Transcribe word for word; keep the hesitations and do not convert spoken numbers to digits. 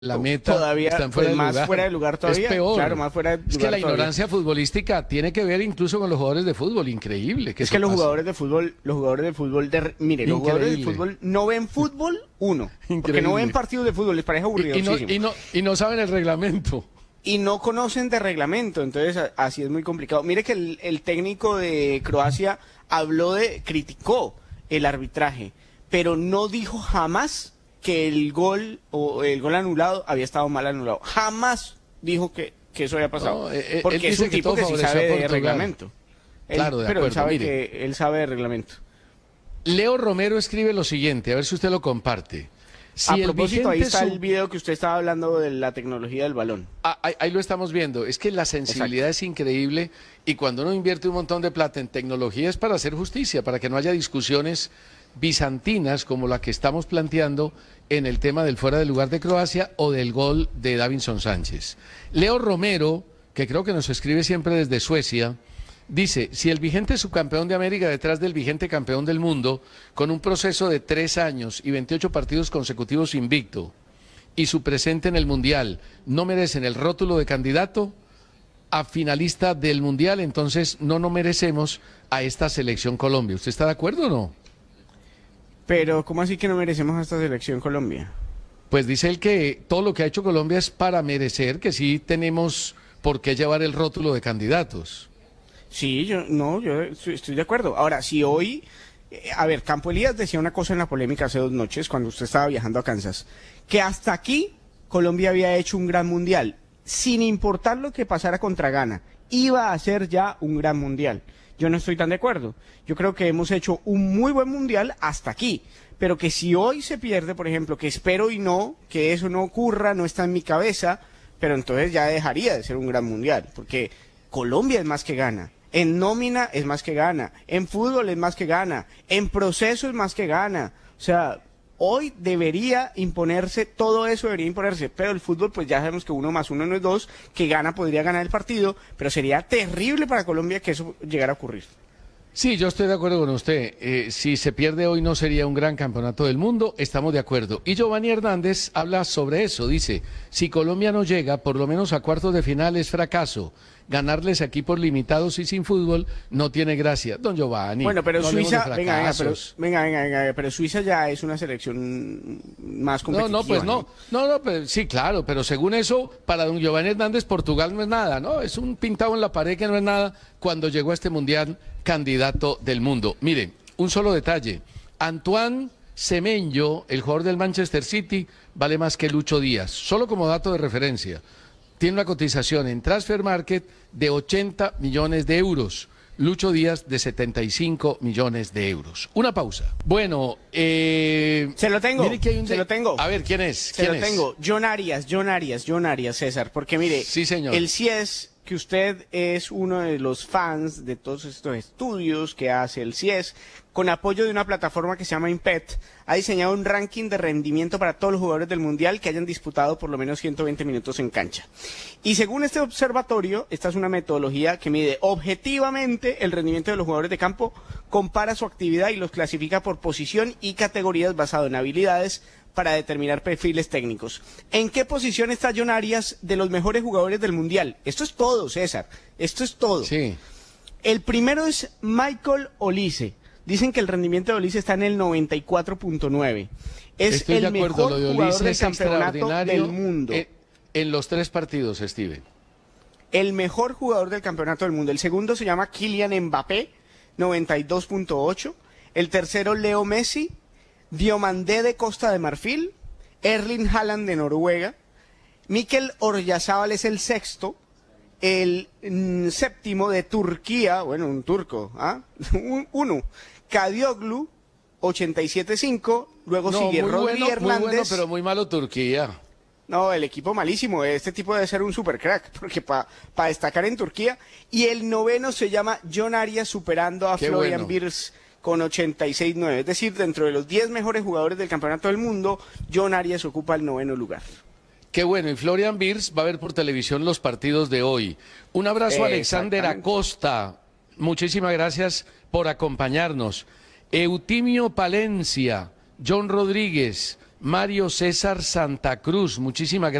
la meta, todavía están pues, fuera de más lugar. fuera de lugar todavía. Es peor. Claro, más fuera de lugar Es que la todavía. ignorancia futbolística tiene que ver incluso con los jugadores de fútbol. Increíble que Es eso que los pase. jugadores de fútbol, los jugadores de fútbol, de, mire, los jugadores de Increíble. fútbol no ven fútbol, uno, porque Increíble. no ven partidos de fútbol, les parece aburrido. Y, y no, y, no, y no saben el reglamento. Y no conocen de reglamento, entonces a- así es muy complicado. Mire que el, el técnico de Croacia habló de, criticó el arbitraje, pero no dijo jamás que el gol o el gol anulado había estado mal anulado. Jamás dijo que, que eso había pasado. No, eh, eh, porque él es dice un que tipo todo que sí favoreció a sabe de Portugal. reglamento. Él- Claro, de pero él acuerdo, sabe mire. que él sabe de reglamento. Leo Romero escribe lo siguiente, a ver si usted lo comparte. Si a el propósito, ahí vigente está sub- el video que usted estaba hablando de la tecnología del balón. Ah, ahí, ahí lo estamos viendo. Es que la sensibilidad es increíble y cuando uno invierte un montón de plata en tecnología es para hacer justicia, para que no haya discusiones bizantinas como la que estamos planteando en el tema del fuera de lugar de Croacia o del gol de Davinson Sánchez. Leo Romero, que creo que nos escribe siempre desde Suecia, dice, si el vigente subcampeón de América detrás del vigente campeón del mundo, con un proceso de tres años y veintiocho partidos consecutivos invicto, y su presente en el Mundial no merecen el rótulo de candidato a finalista del Mundial, entonces no nos merecemos a esta selección Colombia. ¿Usted está de acuerdo o no? Pero, ¿cómo así que no merecemos a esta selección Colombia? Pues dice él que todo lo que ha hecho Colombia es para merecer que sí tenemos por qué llevar el rótulo de candidatos. Sí, yo no, yo estoy estoy de acuerdo. Ahora, si hoy, eh, a ver, Campo Elías decía una cosa en la polémica hace dos noches cuando usted estaba viajando a Kansas, que hasta aquí Colombia había hecho un gran mundial, sin importar lo que pasara contra Ghana, iba a ser ya un gran mundial. Yo no estoy tan de acuerdo. Yo creo que hemos hecho un muy buen mundial hasta aquí, pero que si hoy se pierde, por ejemplo, que espero y no, que eso no ocurra, no está en mi cabeza, pero entonces ya dejaría de ser un gran mundial, porque Colombia es más que Ghana. En nómina es más que gana, en fútbol es más que gana, en proceso es más que gana. O sea, hoy debería imponerse, todo eso debería imponerse, pero el fútbol pues ya sabemos que uno más uno no es dos, que gana podría ganar el partido, pero sería terrible para Colombia que eso llegara a ocurrir. Sí, yo estoy de acuerdo con usted. Eh, si se pierde hoy no sería un gran campeonato del mundo, estamos de acuerdo. Y Giovanni Hernández habla sobre eso, dice, si Colombia no llega por lo menos a cuartos de final es fracaso. Ganarles aquí por limitados y sin fútbol no tiene gracia. Don Giovanni, Bueno, pero no hablemos de Suiza, venga, venga, pero, fracasos. venga, venga, venga, pero Suiza ya es una selección más No, competitiva. no, pues no, no, no, pues, sí, claro, pero según eso, para don Giovanni Hernández, Portugal no es nada, ¿no? Es un pintado en la pared que no es nada cuando llegó a este mundial candidato del mundo. Mire, un solo detalle. Antoine Semenyo, el jugador del Manchester City, vale más que Lucho Díaz, solo como dato de referencia. Tiene una cotización en Transfer Market de ochenta millones de euros. Lucho Díaz de setenta y cinco millones de euros. Una pausa. Bueno, eh, Se lo tengo, mire que hay un se de- lo tengo. A ver, ¿quién es? Se ¿Quién lo es? tengo. John Arias, John Arias, John Arias, César. Porque mire, Sí, señor. el C I E S, que usted es uno de los fans de todos estos estudios que hace el C I E S, con apoyo de una plataforma que se llama Impet, ha diseñado un ranking de rendimiento para todos los jugadores del Mundial que hayan disputado por lo menos ciento veinte minutos en cancha. Y según este observatorio, esta es una metodología que mide objetivamente el rendimiento de los jugadores de campo, compara su actividad y los clasifica por posición y categorías basado en habilidades para determinar perfiles técnicos. ¿En qué posición está John Arias de los mejores jugadores del Mundial? Esto es todo, César. Esto es todo. Sí. El primero es Michael Olise. Dicen que el rendimiento de Olise está en el noventa y cuatro punto nueve. Es Estoy el de acuerdo, mejor lo de jugador Olise del es campeonato extraordinario del mundo. En, en los tres partidos, Steven. El mejor jugador del campeonato del mundo. El segundo se llama Kylian Mbappé, noventa y dos punto ocho. El tercero, Leo Messi. Diomandé de Costa de Marfil. Erling Haaland de Noruega. Mikel Oryazábal es el sexto. El mm, séptimo de Turquía, bueno, un turco, ¿ah? Un- uno. Kadioglu, ochenta y siete punto cinco. Luego No, sigue muy Rodri bueno, muy Hernández. bueno, pero muy malo Turquía. No, el equipo malísimo. Este tipo debe ser un super crack, porque para destacar en Turquía. Y el noveno se llama John Arias, superando a Qué Florian bueno. Wirtz con ochenta y seis punto nueve. Es decir, dentro de los diez mejores jugadores del campeonato del mundo, John Arias ocupa el noveno lugar. Qué bueno, y Florian Wirtz va a ver por televisión los partidos de hoy. Un abrazo a Alexander Exactamente. Acosta. Muchísimas gracias por acompañarnos. Eutimio Palencia, John Rodríguez, Mario César Santa Cruz, muchísimas gracias.